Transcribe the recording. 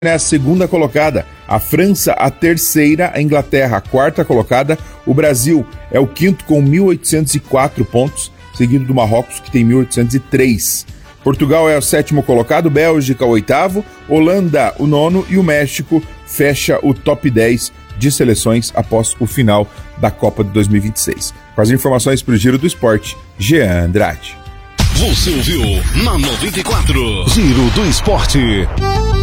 é a segunda colocada, a França a terceira, a Inglaterra a quarta colocada, o Brasil é o quinto com 1.804 pontos, seguido do Marrocos, que tem 1.803. Portugal é o sétimo colocado, Bélgica o oitavo, Holanda o nono e o México fecha o top 10 de seleções após o final da Copa de 2026. Com as informações para o Giro do Esporte, Jean Andrade. Você ouviu na 94, Giro do Esporte.